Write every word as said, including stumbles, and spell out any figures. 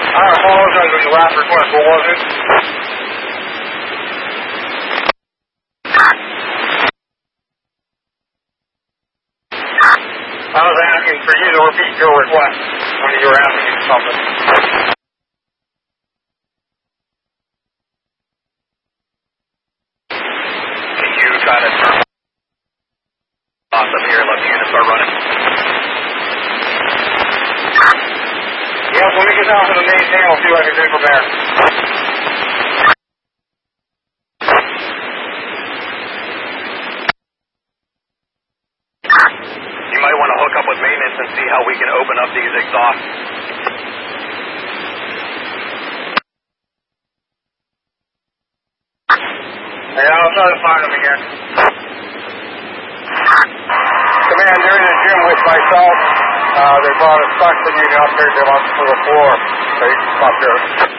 I apologize on your last request. What was it? I was asking for you to repeat your request when you were asking me something. Can you try to turn off up here, let the unit start running? Yes, let me get down to the main panel, see what I can do from there. You might want to hook up with maintenance and see how we can open up these exhausts. Yeah, I'll try to find them again. Command, they're in the gym with myself. Uh, they brought a suction unit up here to them for the floor. They up there.